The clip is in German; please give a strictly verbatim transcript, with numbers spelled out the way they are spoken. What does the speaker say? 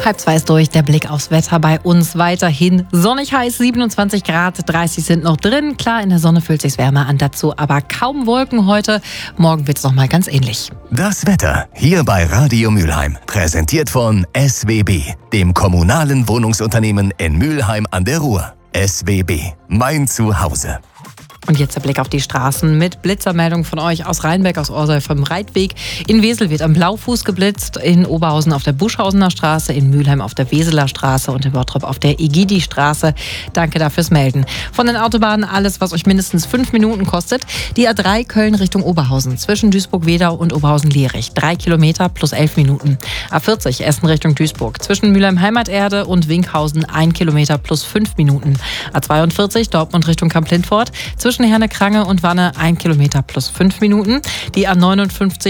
Halb zwei ist durch, der Blick aufs Wetter bei uns weiterhin sonnig heiß, siebenundzwanzig Grad, dreißig sind noch drin. Klar, in der Sonne fühlt sich's wärmer an, dazu aber kaum Wolken heute. Morgen wird's noch mal ganz ähnlich. Das Wetter hier bei Radio Mülheim, präsentiert von S W B, dem kommunalen Wohnungsunternehmen in Mülheim an der Ruhr. S W B, mein Zuhause. Und jetzt der Blick auf die Straßen mit Blitzermeldung von euch aus Rheinbeck, aus Orsay vom Reitweg. In Wesel wird am Blaufuß geblitzt, in Oberhausen auf der Buschhausener Straße, in Mülheim auf der Weseler Straße und in Bottrop auf der Egidi-Straße. Danke dafür fürs Melden. Von den Autobahnen alles, was euch mindestens fünf Minuten kostet. Die A drei Köln Richtung Oberhausen, zwischen Duisburg-Wedau und Oberhausen-Lierich. Drei Kilometer plus elf Minuten. A vierzig Essen Richtung Duisburg, zwischen Mülheim-Heimaterde und Winkhausen. Ein Kilometer plus fünf Minuten. A zweiundvierzig Dortmund Richtung Kamp-Lintfort, zwischen Zwischen Herne-Krange und Wanne ein Kilometer plus fünf Minuten. Die A neunundfünfzig